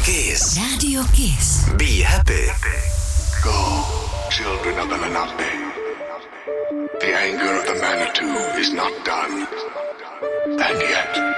Kiss. Radio Kiss. Be happy. Go, children of the Lenape. The anger of the Manitou is not done. And yet...